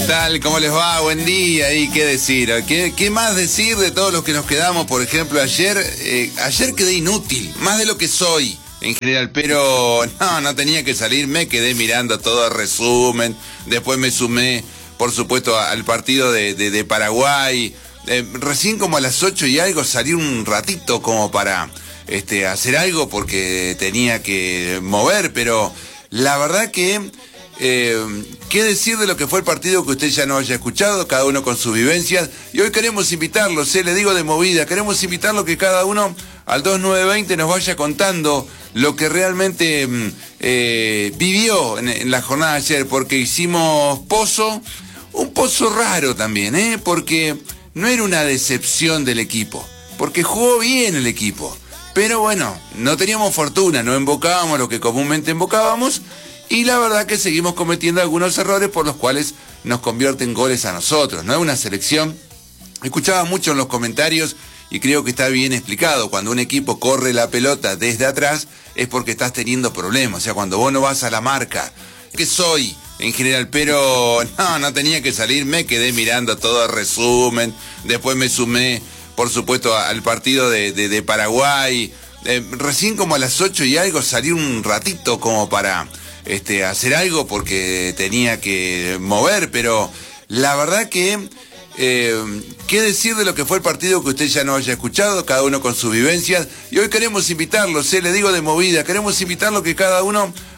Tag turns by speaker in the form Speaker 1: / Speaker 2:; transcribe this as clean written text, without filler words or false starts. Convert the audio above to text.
Speaker 1: tal? ¿Cómo les va? Buen día. ¿Y qué decir? ¿Qué más decir de todos los que nos quedamos? Por ejemplo, ayer quedé inútil, más de lo que soy en general, pero no tenía que salir, me quedé mirando todo el resumen, después me sumé, por supuesto, al partido de Paraguay. Recién como a las 8 y algo salí un ratito como para hacer algo porque tenía que mover, pero la verdad que qué decir de lo que fue el partido que usted ya no haya escuchado, cada uno con sus vivencias, y hoy queremos invitarlos, le digo de movida, queremos invitarlos que cada uno al 2920 nos vaya contando lo que realmente vivió en la jornada de ayer, porque hicimos un pozo raro también, porque no era una decepción del equipo, porque jugó bien el equipo, pero bueno, no teníamos fortuna, no invocábamos lo que comúnmente invocábamos, y la verdad que seguimos cometiendo algunos errores por los cuales nos convierten goles a nosotros, ¿no? Es una selección, escuchaba mucho en los comentarios y creo que está bien explicado, cuando un equipo corre la pelota desde atrás es porque estás teniendo problemas, o sea, cuando vos no vas a la marca, que soy en general, pero no tenía que salir, me quedé mirando todo el resumen, después me sumé, por supuesto, al partido de Paraguay, recién como a las 8 y algo salí un ratito como para hacer algo porque tenía que mover, pero la verdad que qué decir de lo que fue el partido que usted ya no haya escuchado, cada uno con sus vivencias, y hoy queremos invitarlos, le digo de movida, queremos invitarlos que cada uno